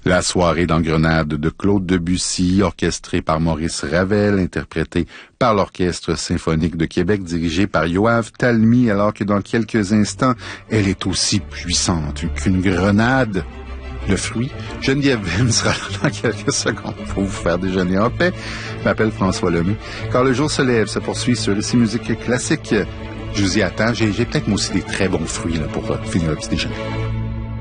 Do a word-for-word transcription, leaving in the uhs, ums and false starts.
La soirée d'Engrenade de Claude Debussy, orchestrée par Maurice Ravel, interprétée par l'Orchestre symphonique de Québec, dirigé par Yoav Talmy, alors que dans quelques instants, elle est aussi puissante qu'une grenade. Le fruit, Geneviève Venn sera là dans quelques secondes pour vous faire déjeuner en paix. Je m'appelle François Lemay. Quand le jour se lève, se poursuit sur Ici Musique Classique. Je vous y attends. J'ai, j'ai peut-être moi aussi des très bons fruits là, pour euh, finir le petit déjeuner.